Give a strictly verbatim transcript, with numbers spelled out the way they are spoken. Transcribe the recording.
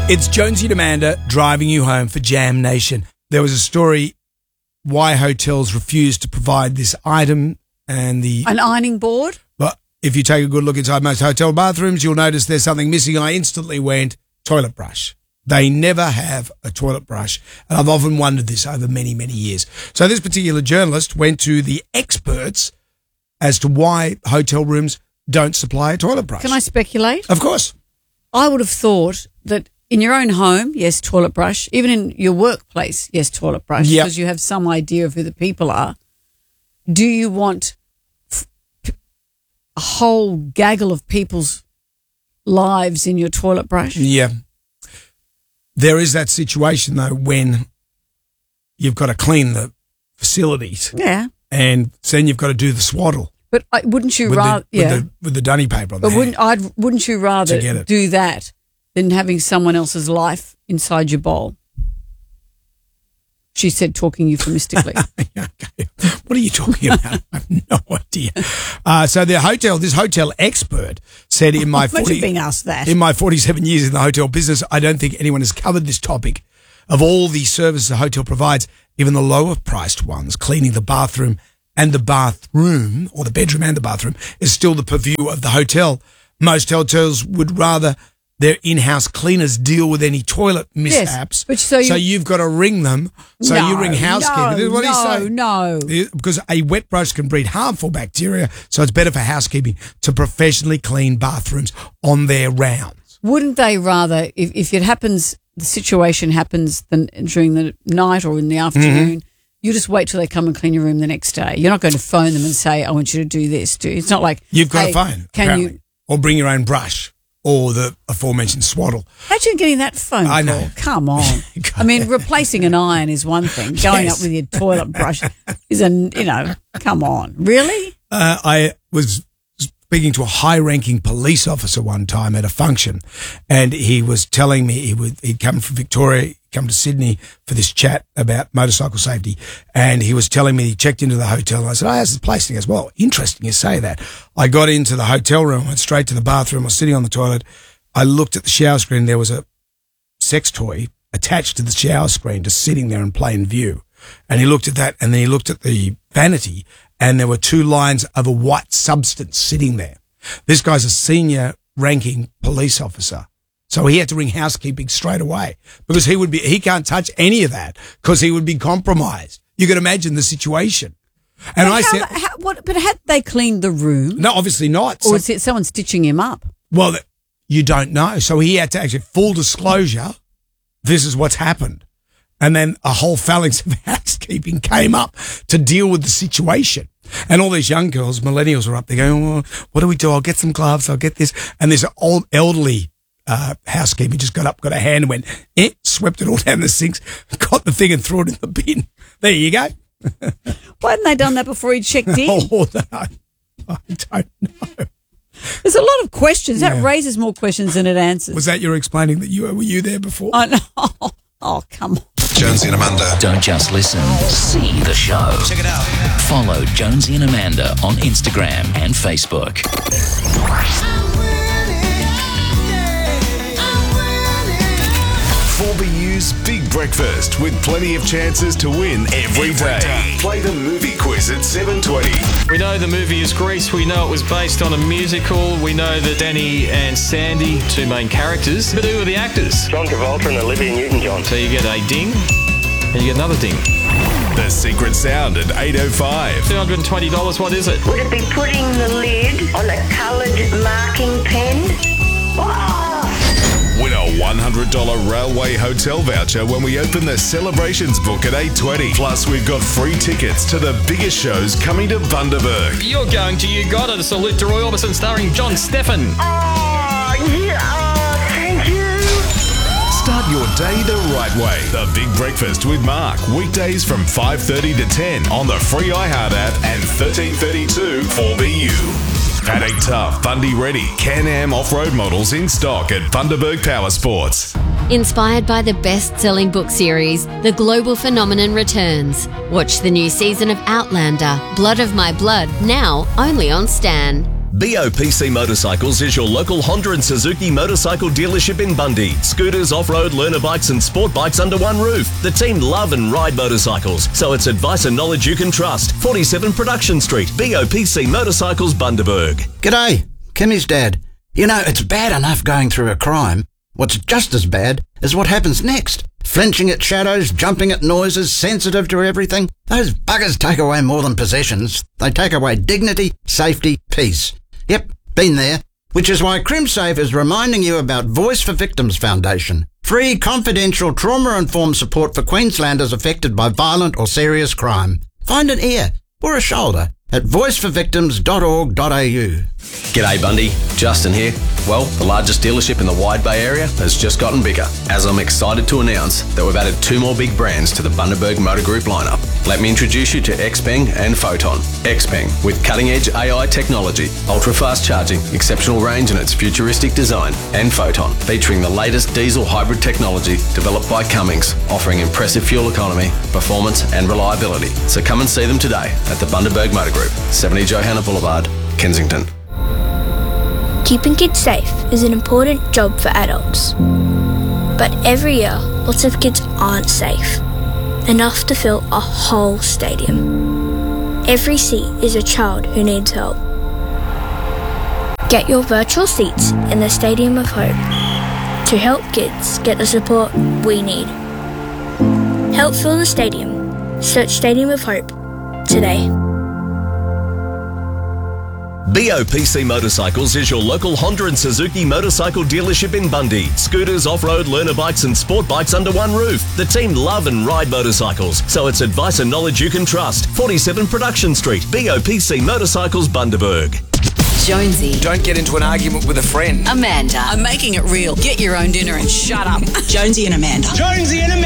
It's Jonesy and Amanda driving you home for Jam Nation. There was a story why hotels refuse to provide this item and the... An ironing board? But if you take a good look inside most hotel bathrooms, you'll notice there's something missing. I instantly went, toilet brush. They never have a toilet brush. And I've often wondered this over many, many years. So this particular journalist went to the experts as to why hotel rooms don't supply a toilet brush. Can I speculate? Of course. I would have thought that in your own home, yes, toilet brush. Even in your workplace, yes, toilet brush. Yep. Because you have some idea of who the people are. Do you want f- a whole gaggle of people's lives in your toilet brush? Yeah. There is that situation, though, when you've got to clean the facilities. Yeah. And then you've got to do the swaddle. But uh, wouldn't you with rather... The, yeah. with, the, with the dunny paper on But the wouldn't, hand. I'd, wouldn't you rather To get it. do that than having someone else's life inside your bowl? She said, talking euphemistically. Okay. What are you talking about? I have no idea. Uh, so the hotel, this hotel expert said in my Imagine forty, being asked that. in my forty-seven years in the hotel business, I don't think anyone has covered this topic. Of all the services a hotel provides, even the lower priced ones, cleaning the bathroom and the bathroom, or the bedroom and the bathroom, is still the purview of the hotel. Most hotels would rather their in-house cleaners deal with any toilet mishaps. Yes, but so, you, so you've got to ring them. So no, you ring housekeeping. No, This is what no, he's saying. no. Because a wet brush can breed harmful bacteria, so it's better for housekeeping to professionally clean bathrooms on their rounds. Wouldn't they rather, if, if it happens, the situation happens the, during the night or in the afternoon, mm-hmm. you just wait till they come and clean your room the next day. You're not going to phone them and say, I want you to do this. Do It's not like... You've got hey, a phone, Can apparently. you... Or bring your own brush. Or the aforementioned swaddle. Imagine getting that phone I call. know. Come on. I mean, replacing an iron is one thing. Going Yes. up with your toilet brush is a, you know, come on. Really? Uh, I was speaking to a high-ranking police officer one time at a function, and he was telling me he would, he'd come from Victoria, he'd come to Sydney for this chat about motorcycle safety, and he was telling me he checked into the hotel, and I said, oh, how's the place? And he goes, well, interesting you say that. I got into the hotel room, went straight to the bathroom, I was sitting on the toilet, I looked at the shower screen, there was a sex toy attached to the shower screen, just sitting there in plain view. And he looked at that, and then he looked at the vanity, and there were two lines of a white substance sitting there. This guy's a senior ranking police officer. So he had to ring housekeeping straight away because he would be, he can't touch any of that because he would be compromised. You can imagine the situation. And But I how, said, how, what, but had they cleaned the room? no, obviously not. Or So, is it someone stitching him up? well, you don't know. So he had to actually full disclosure. This is what's happened. And then a whole phalanx of housekeeping came up to deal with the situation. And all these young girls, millennials, are up there going, well, what do we do? I'll get some gloves. I'll get this. And this old elderly uh, housekeeper just got up, got a hand and went, eh, swept it all down the sinks, got the thing and threw it in the bin. There you go. Why hadn't they done that before he checked in? Oh, no, I don't know. There's a lot of questions. That Yeah. raises more questions than it answers. Was that your explaining that you were you there before? I know. Oh, come on. Jonesy and Amanda. Don't just listen, see the show. Check it out. Follow Jonesy and Amanda on Instagram and Facebook. four B U's Big Breakfast with plenty of chances to win every day. Play the movie quiz at seven twenty. We know the movie is Grease. We know it was based on a musical. We know that Danny and Sandy, two main characters. But who are the actors? John Travolta and Olivia Newton-John. So you get a ding and you get another ding. The Secret Sound at eight oh five. two hundred twenty dollars, what is it? Would it be putting the lid on a coloured marking pen? Oh! Win a one hundred dollars Railway Hotel voucher when we open the Celebrations book at eight twenty. Plus, we've got free tickets to the biggest shows coming to Bundaberg. You're going to You Got It, a salute to Roy Orbison starring John Steffen. Oh, yeah, oh, thank you. Start your day the right way. The Big Breakfast with Mark. Weekdays from five thirty to ten on the free iHeart app and thirteen thirty-two four B U. Paddock Tough, Bundy Ready, Can-Am off-road models in stock at Bundaberg Power Sports. Inspired by the best-selling book series, The Global Phenomenon returns. Watch the new season of Outlander, Blood of My Blood, now only on Stan. B O P C Motorcycles is your local Honda and Suzuki motorcycle dealership in Bundy. Scooters, off-road, learner bikes and sport bikes under one roof. The team love and ride motorcycles, so it's advice and knowledge you can trust. forty-seven Production Street, B O P C Motorcycles, Bundaberg. G'day, Kimmy's dad. You know, it's bad enough going through a crime. What's just as bad is what happens next. Flinching at shadows, jumping at noises, sensitive to everything. Those buggers take away more than possessions. They take away dignity, safety, peace. Yep, been there. Which is why CrimSafe is reminding you about Voice for Victims Foundation. Free, confidential, trauma-informed support for Queenslanders affected by violent or serious crime. Find an ear or a shoulder at voice for victims dot org dot a u. G'day Bundy, Justin here. Well, the largest dealership in the Wide Bay area has just gotten bigger, as I'm excited to announce that we've added two more big brands to the Bundaberg Motor Group lineup. Let me introduce you to Xpeng and Photon. Xpeng, with cutting-edge A I technology, ultra-fast charging, exceptional range and its futuristic design, and Photon, featuring the latest diesel hybrid technology developed by Cummins, offering impressive fuel economy, performance and reliability. So come and see them today at the Bundaberg Motor Group, seventy Johanna Boulevard, Kensington. Keeping kids safe is an important job for adults. But every year, lots of kids aren't safe enough to fill a whole stadium. Every seat is a child who needs help. Get your virtual seats in the Stadium of Hope to help kids get the support we need. Help fill the stadium. Search Stadium of Hope today. B O P C Motorcycles is your local Honda and Suzuki motorcycle dealership in Bundy. Scooters, off-road, learner bikes and sport bikes under one roof. The team love and ride motorcycles, so it's advice and knowledge you can trust. forty-seven Production Street, B O P C Motorcycles, Bundaberg. Jonesy. Don't get into an argument with a friend. Amanda. I'm making it real. Get your own dinner and shut up. Jonesy and Amanda. Jonesy and Amanda.